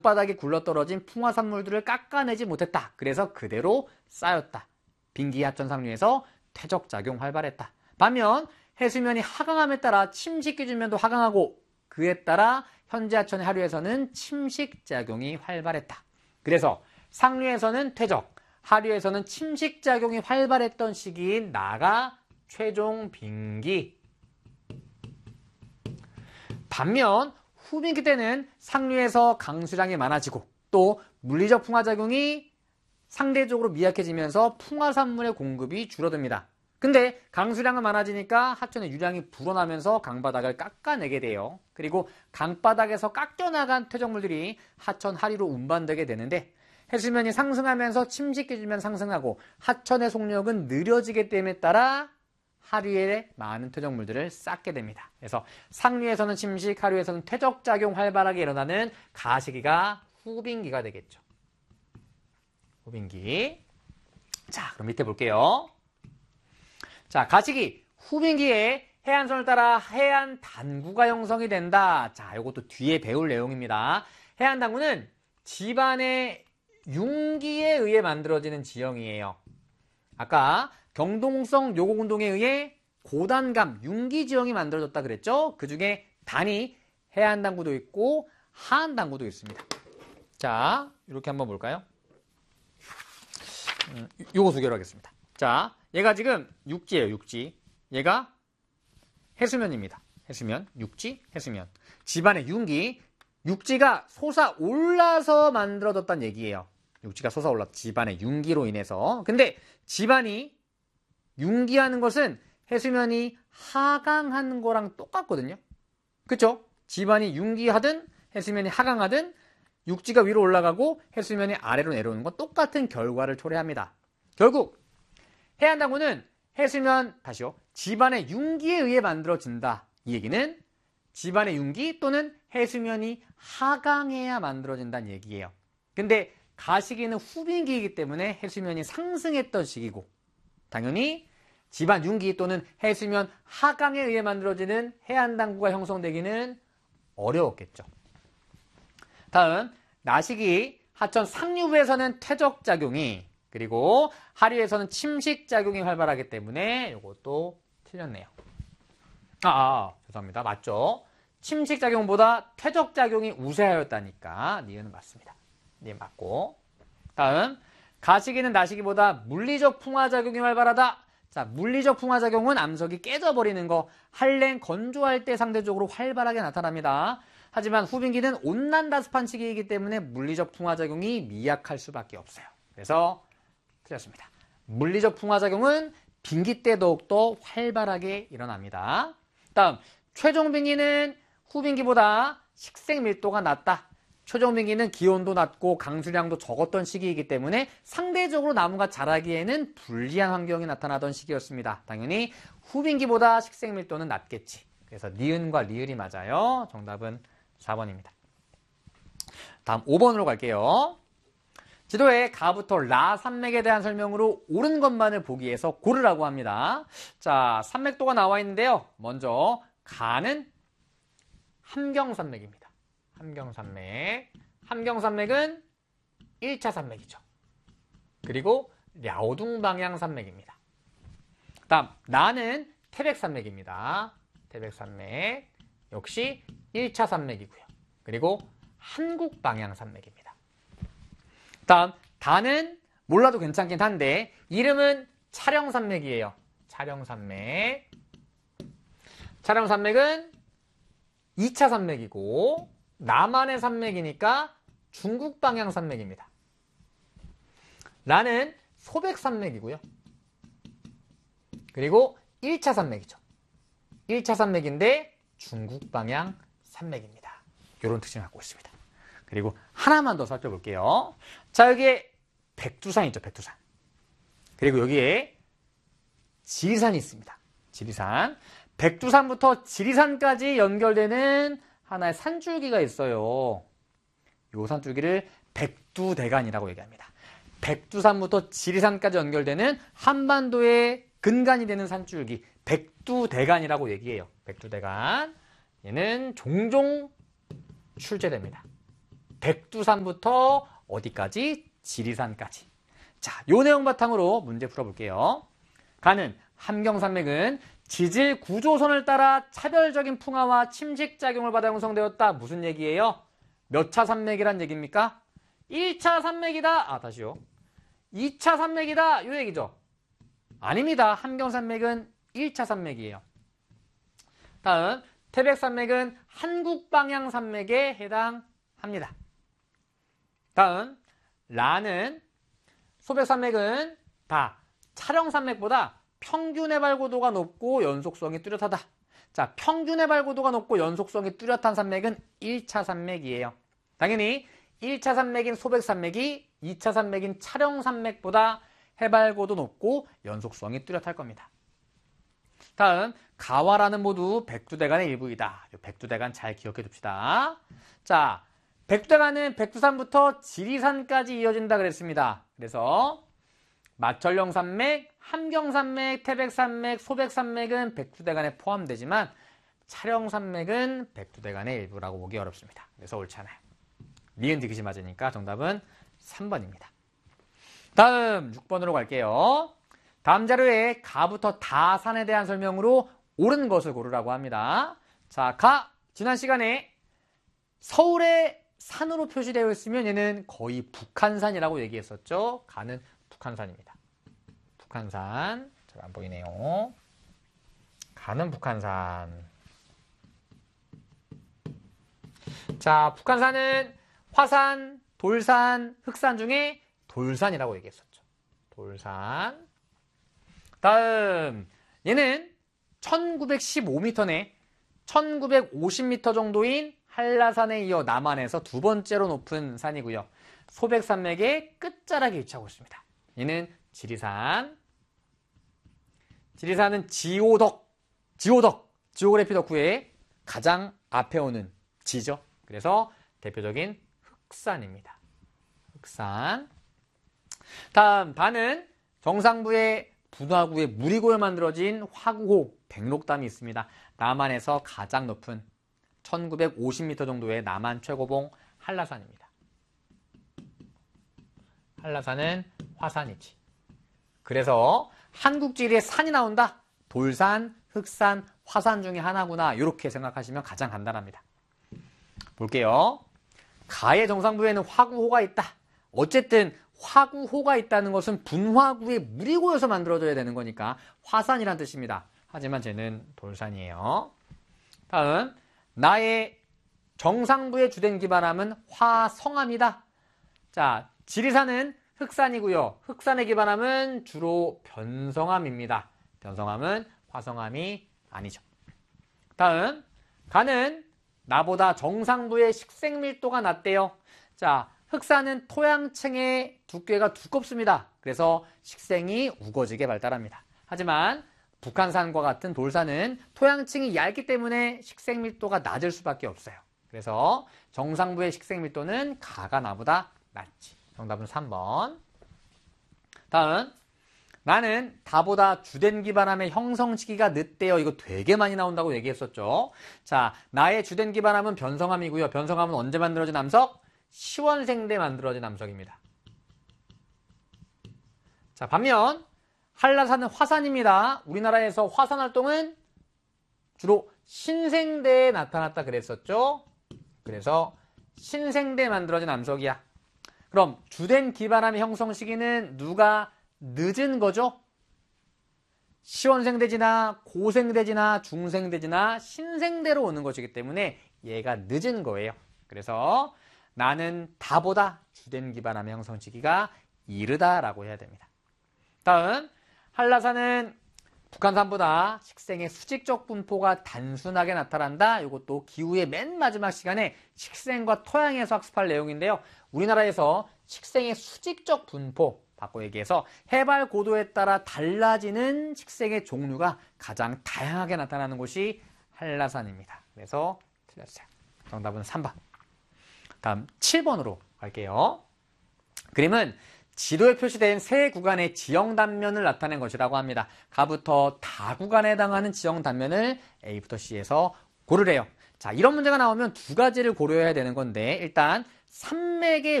바닥에 굴러떨어진 풍화산물들을 깎아내지 못했다. 그래서 그대로 쌓였다. 빙기 하천 상류에서 퇴적작용 활발했다. 반면 해수면이 하강함에 따라 침식기준면도 하강하고 그에 따라 현재 하천의 하류에서는 침식작용이 활발했다. 그래서 상류에서는 퇴적, 하류에서는 침식작용이 활발했던 시기인 나가 최종 빙기. 반면 후빙기 때는 상류에서 강수량이 많아지고 또 물리적 풍화작용이 상대적으로 미약해지면서 풍화산물의 공급이 줄어듭니다. 근데 강수량은 많아지니까 하천의 유량이 불어나면서 강바닥을 깎아내게 돼요. 그리고 강바닥에서 깎여나간 퇴적물들이 하천 하류로 운반되게 되는데 해수면이 상승하면서 침식기준면 상승하고 하천의 속력은 느려지기 때문에 따라 하류에 많은 퇴적물들을 쌓게 됩니다. 그래서 상류에서는 침식, 하류에서는 퇴적작용 활발하게 일어나는 가시기가 후빙기가 되겠죠. 후빙기. 자, 그럼 밑에 볼게요. 자, 가시기. 후빙기에 해안선을 따라 해안 단구가 형성이 된다. 자, 이것도 뒤에 배울 내용입니다. 해안 단구는 지반의 융기에 의해 만들어지는 지형이에요. 아까 경동성 요곡운동에 의해 고단감, 융기 지형이 만들어졌다 그랬죠? 그 중에 단이 해안 단구도 있고 하안 단구도 있습니다. 자, 이렇게 한번 볼까요? 요거 두 개로 하겠습니다. 자, 얘가 지금 육지예요, 육지. 얘가 해수면입니다. 해수면, 육지, 해수면. 지반의 융기, 육지가 솟아올라서 만들어졌다는 얘기예요. 육지가 솟아올라 지반의 융기로 인해서. 근데 지반이 융기하는 것은 해수면이 하강하는 거랑 똑같거든요. 그쵸? 지반이 융기하든 해수면이 하강하든 육지가 위로 올라가고 해수면이 아래로 내려오는 건 똑같은 결과를 초래합니다. 결국 해안 단구는 해수면, 다시요, 지반의 융기에 의해 만들어진다. 이 얘기는 지반의 융기 또는 해수면이 하강해야 만들어진다는 얘기예요. 근데 가시기는 후빙기이기 때문에 해수면이 상승했던 시기고 당연히 지반 융기 또는 해수면 하강에 의해 만들어지는 해안 단구가 형성되기는 어려웠겠죠. 다음, 나시기. 하천 상류부에서는 퇴적작용이 그리고 하류에서는 침식작용이 활발하기 때문에 이것도 틀렸네요. 죄송합니다. 맞죠? 침식작용보다 퇴적작용이 우세하였다니까 니은은 맞습니다. 니은 맞고. 다음, 가시기는 나시기보다 물리적 풍화작용이 활발하다. 자, 물리적 풍화작용은 암석이 깨져버리는 거, 한랭 건조할 때 상대적으로 활발하게 나타납니다. 하지만 후빙기는 온난다습한 시기이기 때문에 물리적 풍화작용이 미약할 수밖에 없어요. 그래서 틀렸습니다. 물리적 풍화작용은 빙기 때 더욱더 활발하게 일어납니다. 다음, 최종 빙기는 후빙기보다 식생 밀도가 낮다. 최종 빙기는 기온도 낮고 강수량도 적었던 시기이기 때문에 상대적으로 나무가 자라기에는 불리한 환경이 나타나던 시기였습니다. 당연히 후빙기보다 식생 밀도는 낮겠지. 그래서 니은과 리을이 맞아요. 정답은 4번입니다. 다음 5번으로 갈게요. 지도에 가부터 라 산맥에 대한 설명으로 옳은 것만을 보기 위해서 고르라고 합니다. 자, 산맥도가 나와 있는데요. 먼저 가는 함경산맥입니다. 함경산맥. 함경산맥은 1차 산맥이죠. 그리고 랴오둥 방향 산맥입니다. 다음 나는 태백산맥입니다. 태백산맥 역시 1차 산맥이고요. 그리고 한국 방향 산맥입니다. 다음 다는 몰라도 괜찮긴 한데 이름은 차령산맥이에요. 차령산맥. 차령산맥은 2차 산맥이고 남한의 산맥이니까 중국 방향 산맥입니다. 라는 소백산맥이고요. 그리고 1차 산맥이죠. 1차 산맥인데 중국 방향 산맥입니다. 이런 특징을 갖고 있습니다. 그리고 하나만 더 살펴볼게요. 자, 여기에 백두산 있죠. 백두산. 그리고 여기에 지리산이 있습니다. 지리산. 백두산부터 지리산까지 연결되는 하나의 산줄기가 있어요. 이 산줄기를 백두대간이라고 얘기합니다. 백두산부터 지리산까지 연결되는 한반도의 근간이 되는 산줄기 백두대간이라고 얘기해요. 백두대간. 얘는 종종 출제됩니다. 백두산부터 어디까지? 지리산까지. 자, 요 내용 바탕으로 문제 풀어볼게요. 가는 함경산맥은 지질 구조선을 따라 차별적인 풍화와 침식작용을 받아 형성되었다. 무슨 얘기예요? 몇 차 산맥이란 얘기입니까? 1차 산맥이다. 다시요. 2차 산맥이다. 요 얘기죠. 아닙니다. 함경산맥은 1차 산맥이에요. 다음 태백산맥은 한국방향산맥에 해당합니다. 다음 라는 소백산맥은 다 촬영산맥보다 평균 해발고도가 높고 연속성이 뚜렷하다. 자, 평균 해발고도가 높고 연속성이 뚜렷한 산맥은 1차 산맥이에요. 당연히 1차 산맥인 소백산맥이 2차 산맥인 촬영산맥보다 해발고도 높고 연속성이 뚜렷할 겁니다. 다음 가와라는 모두 백두대간의 일부이다. 백두대간 잘 기억해 둡시다. 자, 백두대간은 백두산부터 지리산까지 이어진다 그랬습니다. 그래서 마천령산맥, 함경산맥, 태백산맥, 소백산맥은 백두대간에 포함되지만 촬영산맥은 백두대간의 일부라고 보기 어렵습니다. 그래서 옳지 않아요. 니은 디귿이 맞으니까 정답은 3번입니다. 다음 6번으로 갈게요. 다음 자료에 가부터 다산에 대한 설명으로 옳은 것을 고르라고 합니다. 자, 가 지난 시간에 서울의 산으로 표시되어 있으면 얘는 거의 북한산이라고 얘기했었죠. 가는 북한산입니다. 북한산. 잘 안 보이네요. 가는 북한산. 자, 북한산은 화산, 돌산, 흑산 중에 돌산이라고 얘기했었죠. 돌산. 다음 얘는 1915m네. 1950m 정도인 한라산에 이어 남한에서 두 번째로 높은 산이고요. 소백산맥의 끝자락에 위치하고 있습니다. 얘는 지리산. 지리산은 지오그래피 덕후의 가장 앞에 오는 지죠. 그래서 대표적인 흑산입니다. 흑산. 다음 다는 정상부의 분화구에 물이 고여 만들어진 화구호 백록담이 있습니다. 남한에서 가장 높은 1950m 정도의 남한 최고봉 한라산입니다. 한라산은 화산이지. 그래서 한국지리에 산이 나온다. 돌산, 흑산, 화산 중에 하나구나. 이렇게 생각하시면 가장 간단합니다. 볼게요. 가의 정상부에는 화구호가 있다. 어쨌든 화구호가 있다는 것은 분화구에 물이 고여서 만들어져야 되는 거니까 화산이란 뜻입니다. 하지만 쟤는 돌산이에요. 다음 나의 정상부의 주된 기반함은 화성암이다. 자, 지리산은 흑산이고요. 흑산의 기반함은 주로 변성암입니다. 변성암은 화성암이 아니죠. 다음 가는 나보다 정상부의 식생밀도가 낮대요. 자, 흑산은 토양층의 두께가 두껍습니다. 그래서 식생이 우거지게 발달합니다. 하지만 북한산과 같은 돌산은 토양층이 얇기 때문에 식생밀도가 낮을 수밖에 없어요. 그래서 정상부의 식생밀도는 가가 나보다 낮지. 정답은 3번. 다음 나는 다보다 주된 기반함의 형성 시기가 늦대요. 이거 되게 많이 나온다고 얘기했었죠. 자, 나의 주된 기반함은 변성암이고요. 변성암은 언제 만들어진 암석? 시원생 때 만들어진 암석입니다. 자, 반면 한라산은 화산입니다. 우리나라에서 화산 활동은 주로 신생대에 나타났다 그랬었죠. 그래서 신생대에 만들어진 암석이야. 그럼 주된 기반함의 형성 시기는 누가 늦은 거죠? 시원생대지나 고생대지나 중생대지나 신생대로 오는 것이기 때문에 얘가 늦은 거예요. 그래서 나는 다보다 주된 기반함의 형성 시기가 이르다라고 해야 됩니다. 다음 한라산은 북한산보다 식생의 수직적 분포가 단순하게 나타난다. 이것도 기후의 맨 마지막 시간에 식생과 토양에서 학습할 내용인데요. 우리나라에서 식생의 수직적 분포, 바꿔 얘기해서 해발 고도에 따라 달라지는 식생의 종류가 가장 다양하게 나타나는 곳이 한라산입니다. 그래서 틀렸어요. 정답은 3번. 다음 7번으로 갈게요. 그림은 지도에 표시된 세 구간의 지형 단면을 나타낸 것이라고 합니다. 가부터 다 구간에 해당하는 지형 단면을 A부터 C에서 고르래요. 자, 이런 문제가 나오면 두 가지를 고려해야 되는 건데 일단 산맥의